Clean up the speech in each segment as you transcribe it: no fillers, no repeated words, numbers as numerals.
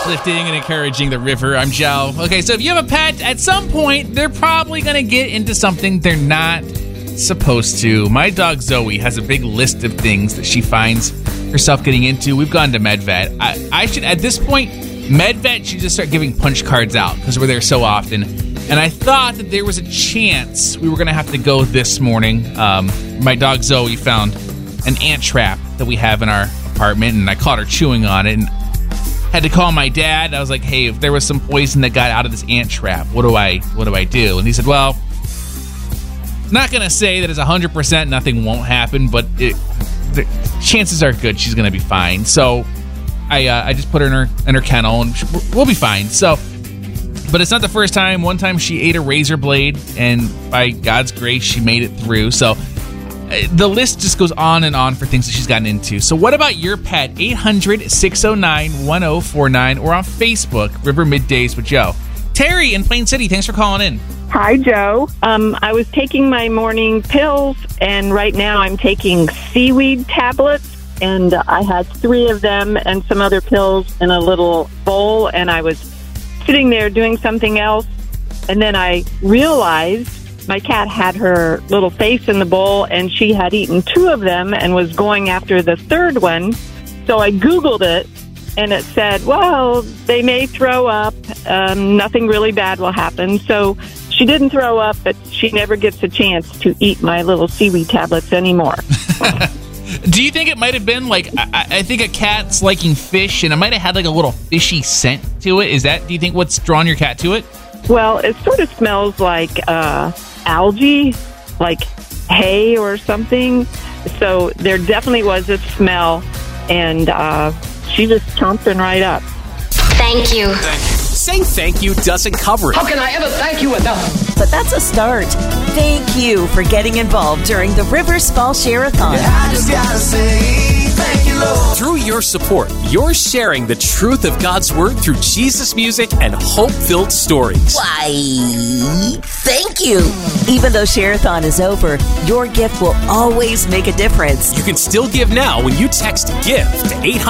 uplifting and encouraging the river. I'm Joe. Okay, so if you have a pet, at some point, they're probably going to get into something they're not supposed to. My dog Zoe has a big list of things that she finds herself getting into. We've gone to MedVet. I should, at this point, MedVet should just start giving punch cards out because we're there so often. And I thought that there was a chance we were going to have to go this morning. My dog Zoe found an ant trap that we have in our apartment, and I caught her chewing on it and had to call my dad. I was like, hey, if there was some poison that got out of this ant trap, what do I do? And he said, well, not going to say that it's 100% nothing won't happen, but the chances are good she's going to be fine. So I just put her in her kennel, and we'll be fine. So, but it's not the first time. One time she ate a razor blade, and by God's grace, she made it through. So the list just goes on and on for things that she's gotten into. So what about your pet? 800-609-1049 or on Facebook, River Middays with Joe. Terry in Plain City, thanks for calling in. Hi, Joe. I was taking my morning pills, and right now I'm taking seaweed tablets, and I had 3 of them and some other pills in a little bowl, and I was sitting there doing something else, and then I realized my cat had her little face in the bowl, and she had eaten 2 of them and was going after the 3rd one. So I Googled it, and it said, well, they may throw up. Nothing really bad will happen. So she didn't throw up, but she never gets a chance to eat my little seaweed tablets anymore. Do you think it might have been like, I think a cat's liking fish, and it might have had like a little fishy scent to it? Do you think what's drawn your cat to it? Well, it sort of smells like algae, like hay or something. So there definitely was a smell, and she just chomping right up. Thank you. Saying thank you doesn't cover it. How can I ever thank you enough? But that's a start. Thank you for getting involved during the Rivers Fall Share-a-thon. I just gotta say thank you, Lord. Through your support, you're sharing the truth of God's Word through Jesus music and hope-filled stories. Why, thank you. Even though Share-a-thon is over, your gift will always make a difference. You can still give now when you text GIFT to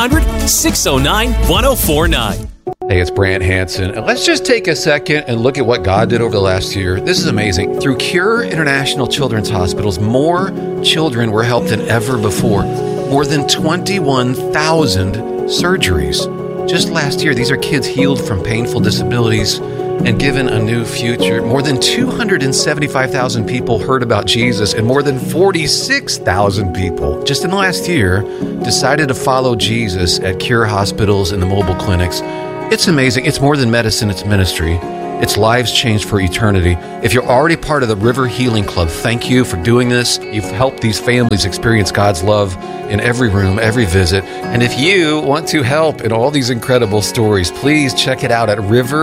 800-609-1049. Hey, it's Brant Hansen, and let's just take a second and look at what God did over the last year. This is amazing. Through Cure International Children's Hospitals, more children were helped than ever before. More than 21,000 surgeries. Just last year, these are kids healed from painful disabilities and given a new future. More than 275,000 people heard about Jesus, and more than 46,000 people just in the last year decided to follow Jesus at Cure hospitals and the mobile clinics. It's amazing. It's more than medicine, it's ministry. It's lives changed for eternity. If you're already part of the River Healing Club, thank you for doing this. You've helped these families experience God's love in every room, every visit. And if you want to help in all these incredible stories, please check it out at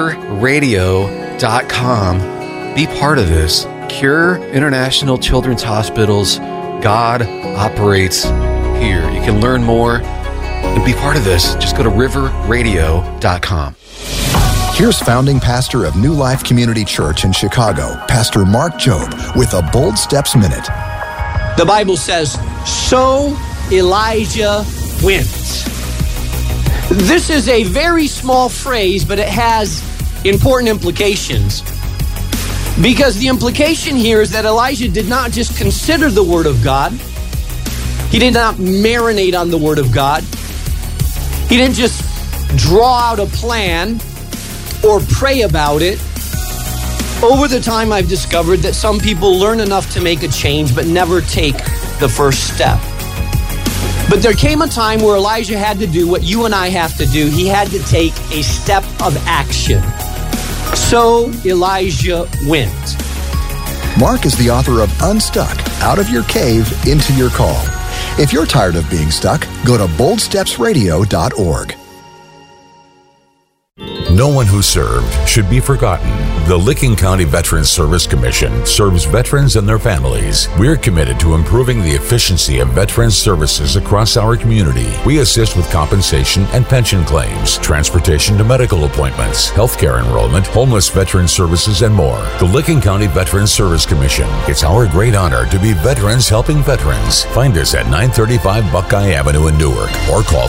riverradio.com. Be part of this. Cure International Children's Hospitals. God operates here. You can learn more and be part of this. Just go to riverradio.com. Here's founding pastor of New Life Community Church in Chicago, Pastor Mark Jobe, with a Bold Steps Minute. The Bible says, so Elijah went. This is a very small phrase, but it has important implications. Because the implication here is that Elijah did not just consider the Word of God. He did not marinate on the Word of God. He didn't just draw out a plan or pray about it. Over the time, I've discovered that some people learn enough to make a change but never take the first step. But there came a time where Elijah had to do what you and I have to do. He had to take a step of action. So Elijah went. Mark is the author of Unstuck, Out of Your Cave, Into Your Call. If you're tired of being stuck, go to boldstepsradio.org. No one who served should be forgotten. The Licking County Veterans Service Commission serves veterans and their families. We're committed to improving the efficiency of veterans services across our community. We assist with compensation and pension claims, transportation to medical appointments, healthcare enrollment, homeless veteran services, and more. The Licking County Veterans Service Commission. It's our great honor to be veterans helping veterans. Find us at 935 Buckeye Avenue in Newark or call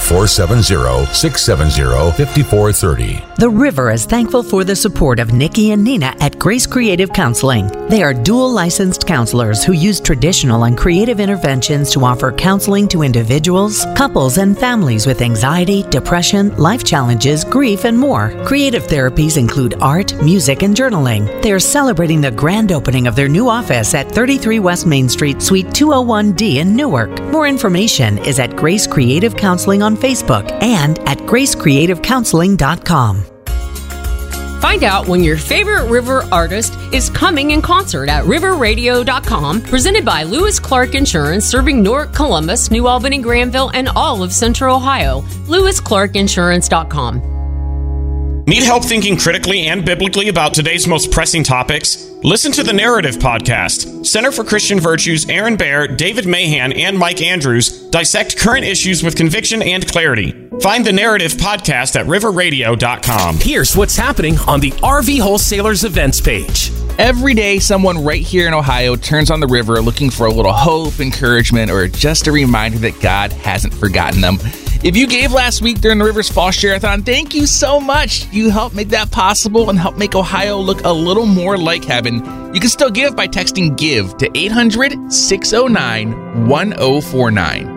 470-670-5430. The River is thankful for the support of Nikki and Nina at Grace Creative Counseling. They are dual licensed counselors who use traditional and creative interventions to offer counseling to individuals, couples, and families with anxiety, depression, life challenges, grief, and more. Creative therapies include art, music, and journaling. They are celebrating the grand opening of their new office at 33 West Main Street, Suite 201D in Newark. More information is at Grace Creative Counseling on Facebook and at gracecreativecounseling.com. Find out when your favorite River artist is coming in concert at riverradio.com, presented by Lewis Clark Insurance, serving Newark, Columbus, New Albany, Granville, and all of Central Ohio. LewisClarkInsurance.com. Need help thinking critically and biblically about today's most pressing topics? Listen to the Narrative Podcast. Center for Christian Virtues, Aaron Baer, David Mahan, and Mike Andrews dissect current issues with conviction and clarity. Find the Narrative Podcast at riverradio.com. Here's what's happening on the RV Wholesalers events page. Every day, someone right here in Ohio turns on the river looking for a little hope, encouragement, or just a reminder that God hasn't forgotten them. If you gave last week during the River's Fall Share-a-thon, thank you so much. You helped make that possible and help make Ohio look a little more like heaven. You can still give by texting GIVE to 800-609-1049.